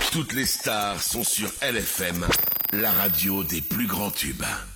Toutes les stars sont sur LFM, la radio des plus grands tubes.